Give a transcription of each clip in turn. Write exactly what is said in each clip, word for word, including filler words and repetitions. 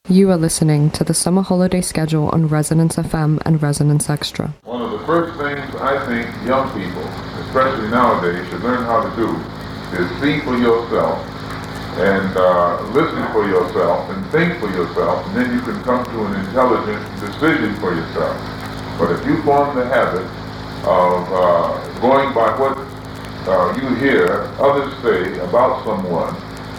You are listening to the summer holiday schedule on Resonance F M and Resonance Extra. One of the first things I think young people, especially nowadays, should learn how to do is see for yourself and uh, listen for yourself and think for yourself, and then you can come to an intelligent decision for yourself. But if you form the habit of uh, going by what uh, you hear others say about someone,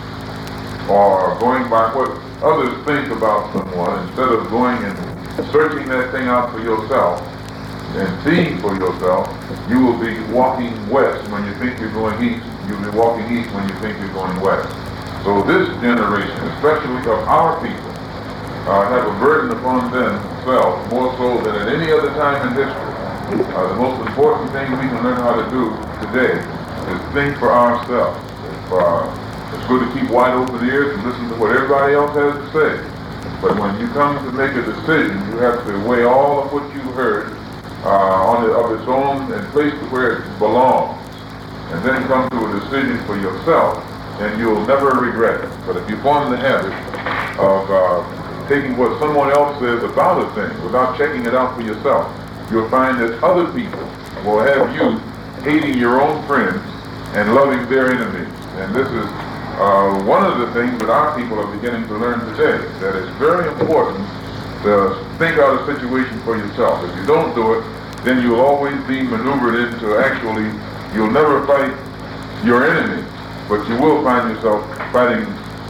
or going by what others think about someone, instead of going and searching that thing out for yourself and seeing for yourself, you will be walking west when you think you're going east. You'll be walking east when you think you're going west. So this generation, especially of our people, uh, have a burden upon themselves more so than at any other time in history. Uh, the most important thing we can learn how to do today is think for ourselves. If, uh, it's good to keep wide open ears and listen to what everybody else has to say. But when you come to make a decision, you have to weigh all of what you heard uh, on the, of its own and place it where it belongs. And then come to a decision for yourself, and you'll never regret it. But if you form the habit of uh, taking what someone else says about a thing without checking it out for yourself, you'll find that other people will have you hating your own friends and loving their enemies. And this is uh, one of the things that our people are beginning to learn today, that it's very important to think out a situation for yourself. If you don't do it, then you'll always be maneuvered into actually, you'll never fight your enemy, but you will find yourself fighting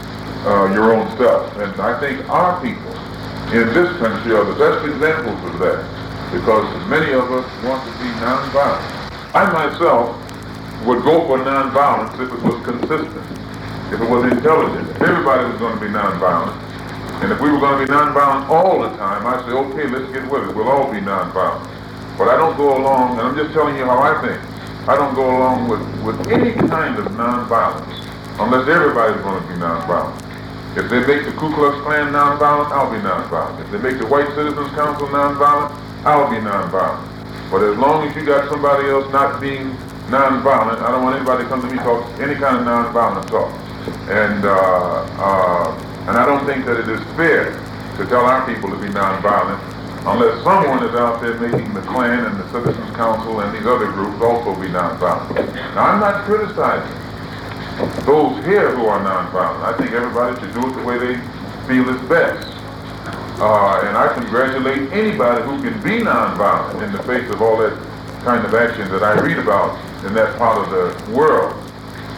uh, your own self. And I think our people in this country are the best examples of that, because many of us want to be nonviolent. I myself would go for nonviolence if it was consistent, if it was intelligent. If everybody was going to be nonviolent, and if we were going to be nonviolent all the time, I'd say, okay, let's get with it. We'll all be nonviolent. But I don't go along, and I'm just telling you how I think. I don't go along with, with any kind of nonviolence unless everybody's going to be nonviolent. If they make the Ku Klux Klan nonviolent, I'll be nonviolent. If they make the White Citizens Council nonviolent, I'll be nonviolent. But as long as you got somebody else not being nonviolent, I don't want anybody to come to me talk any kind of nonviolent talk. And uh, uh, and I don't think that it is fair to tell our people to be nonviolent unless someone is out there making the Klan and the Citizens Council and these other groups also be nonviolent. Now, I'm not criticizing those here who are nonviolent. I think everybody should do it the way they feel is best. Uh, and I congratulate anybody who can be nonviolent in the face of all that kind of action that I read about in that part of the world.